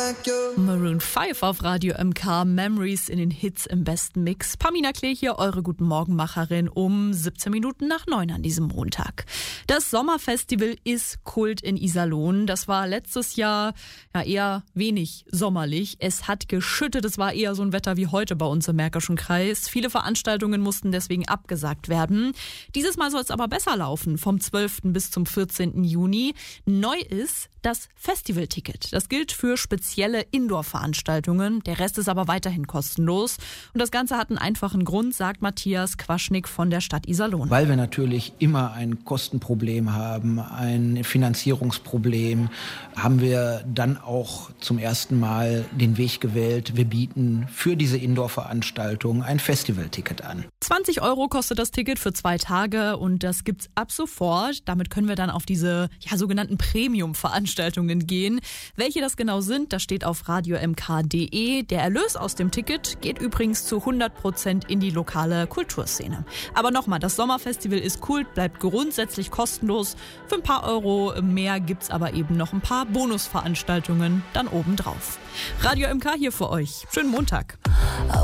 Maroon 5 auf Radio MK, Memories in den Hits im besten Mix. Pamina Klee hier, eure Guten Morgenmacherin um 17 Minuten nach 9 an diesem Montag. Das Sommerfestival ist Kult in Iserlohn. Das war letztes Jahr ja eher wenig sommerlich. Es hat geschüttet, es war eher so ein Wetter wie heute bei uns im Märkischen Kreis. Viele Veranstaltungen mussten deswegen abgesagt werden. Dieses Mal soll es aber besser laufen, vom 12. bis zum 14. Juni. Neu ist das Festivalticket. Das gilt für spezielle Indoor-Veranstaltungen. Der Rest ist aber weiterhin kostenlos. Und das Ganze hat einen einfachen Grund, sagt Matthias Quaschnik von der Stadt Iserlohn. Weil wir natürlich immer ein Kostenproblem haben, ein Finanzierungsproblem, haben wir dann auch zum ersten Mal den Weg gewählt. Wir bieten für diese Indoor-Veranstaltung ein Festivalticket an. 20 € kostet das Ticket für 2 Tage und das gibt's ab sofort. Damit können wir dann auf diese sogenannten Premium-Veranstaltungen gehen. Welche das genau sind, das steht auf radiomk.de. Der Erlös aus dem Ticket geht übrigens zu 100% in die lokale Kulturszene. Aber nochmal, das Sommerfestival ist Kult, bleibt grundsätzlich kostenlos. Für ein paar Euro mehr gibt's aber eben noch ein paar Bonusveranstaltungen dann obendrauf. Radio MK hier für euch. Schönen Montag.